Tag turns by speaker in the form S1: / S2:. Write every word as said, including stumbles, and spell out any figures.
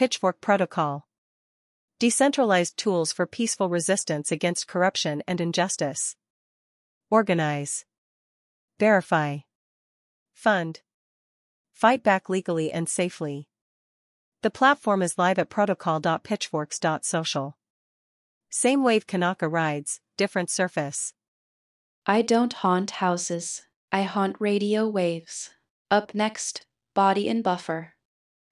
S1: Pitchfork Protocol. Decentralized tools for peaceful resistance against corruption and injustice. Organize. Verify. Fund. Fight back legally and safely. The platform is live at protocol dot pitchforks dot social. Same wave Kanaka rides, different surface.
S2: I don't haunt houses, I haunt radio waves. Up next, Body and Buffer.